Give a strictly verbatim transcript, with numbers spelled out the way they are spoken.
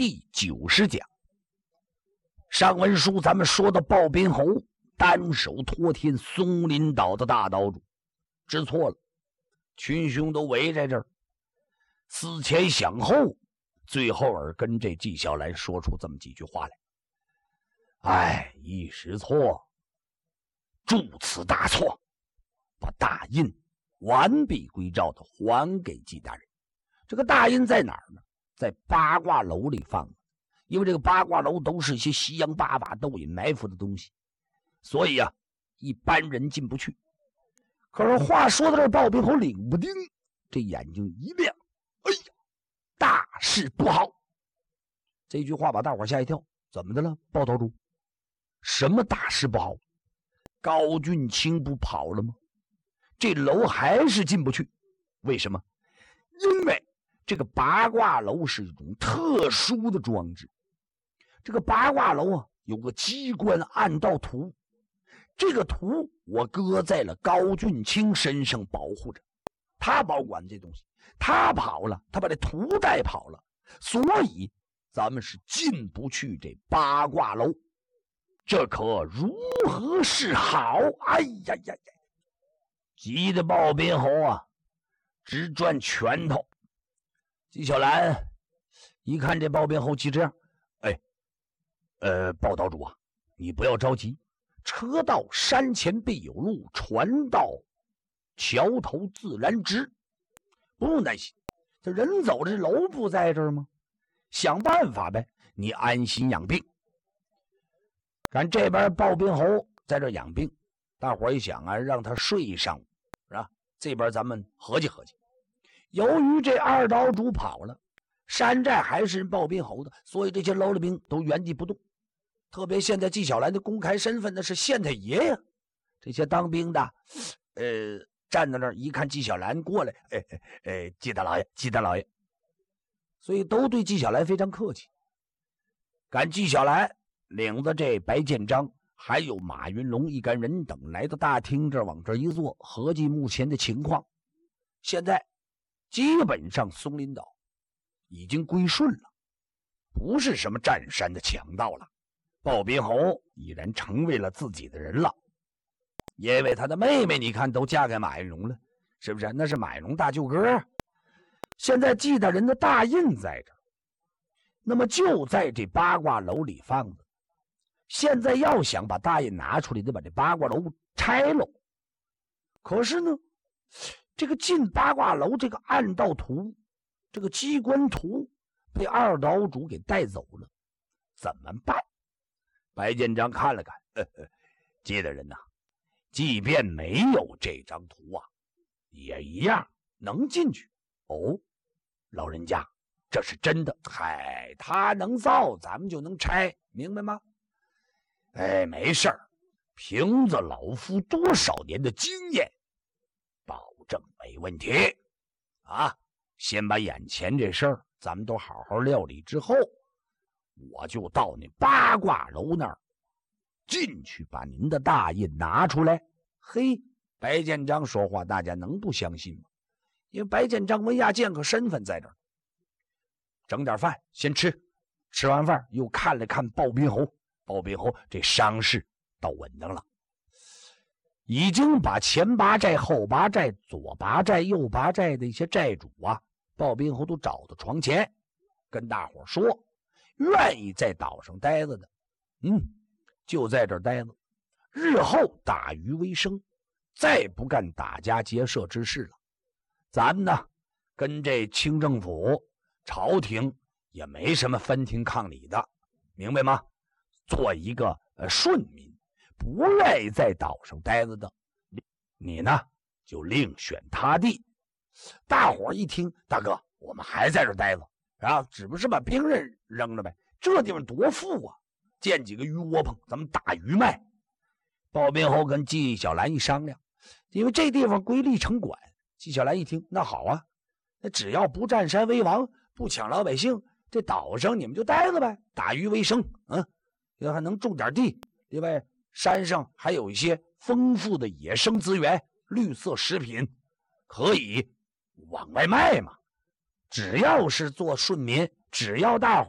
第九十讲。上文书咱们说到鲍宾侯单手托天，松林岛的大岛主，知错了，群雄都围在这儿，思前想后，最后而跟这纪晓岚说出这么几句话来：哎，一时错，铸此大错，把大印完璧归赵的还给纪大人。这个大印在哪儿呢？在八卦楼里放的，因为这个八卦楼都是一些西洋八法斗隐埋伏的东西，所以啊，一般人进不去。可是话说到这儿，鲍宾侯领不丁，这眼睛一亮，哎呀，大事不好！这句话把大伙吓一跳，怎么的了，鲍岛主？什么大事不好？高俊卿不跑了吗？这楼还是进不去，为什么？因为这个八卦楼是一种特殊的装置。这个八卦楼啊，有个机关暗道图，这个图我搁在了高俊卿身上保护着，他保管这东西，他跑了，他把这图带跑了，所以咱们是进不去这八卦楼，这可如何是好？哎呀呀呀！急得鲍宾侯啊直转拳头。纪晓岚一看这鲍宾侯急这样，哎，呃，鲍岛主啊，你不要着急，车到山前必有路，船到桥头自然直，不用担心。这人走了，这楼不在这儿吗？想办法呗，你安心养病。看这边鲍宾侯在这养病，大伙一想啊，让他睡一上午，是吧？这边咱们合计合计。由于这二岛主跑了，山寨还是鲍宾侯的，所以这些楼里兵都原地不动。特别现在纪晓岚的公开身份呢是县太爷呀，这些当兵的，呃，站在那儿一看纪晓岚过来，哎哎哎，纪大老爷，纪大老爷，所以都对纪晓岚非常客气。赶纪晓岚领着这白建章还有马云龙一干人等来到大厅这儿，往这一坐，合计目前的情况。现在基本上松林岛已经归顺了，不是什么占山的强盗了。鲍宾侯已然成为了自己的人了，因为他的妹妹你看都嫁给马云龙了，是不是？那是马云龙大舅哥。现在纪大人的大印在这儿，那么就在这八卦楼里放着。现在要想把大印拿出来，得把这八卦楼拆了。可是呢，这个进八卦楼这个暗道图，这个机关图被二岛主给带走了，怎么办？白建章看了看，呵呵，纪大人呐、啊，即便没有这张图啊，也一样能进去。哦，老人家，这是真的。嗨，他能造，咱们就能拆，明白吗？哎，没事儿，凭着老夫多少年的经验，保证没问题啊！先把眼前这事儿咱们都好好料理之后，我就到那八卦楼那儿进去，把您的大印拿出来。嘿，白建章说话大家能不相信吗？因为白建章文亚剑客身份在这儿。整点饭先吃，吃完饭又看了看鲍宾侯，鲍宾侯这伤势倒稳当了，已经把前八寨、后八寨、左八寨、右八寨的一些寨主啊，鲍宾侯都找到床前，跟大伙说，愿意在岛上待着的，嗯，就在这儿待着，日后打鱼为生，再不干打家劫舍之事了。咱们呢，跟这清政府、朝廷也没什么分庭抗礼的，明白吗？做一个呃顺民，不愿意在岛上待着的，你呢就另选他地。大伙一听，大哥，我们还在这待着啊，只不是把兵刃扔了呗。这地方多富啊，建几个鱼窝棚，咱们打鱼卖。鲍宾侯跟纪晓岚一商量，因为这地方归历城管。纪晓岚一听，那好啊，那只要不占山为王，不抢老百姓，这岛上你们就待着呗，打鱼为生，嗯，还能种点地。另外，山上还有一些丰富的野生资源、绿色食品，可以往外卖嘛。只要是做顺民，只要大伙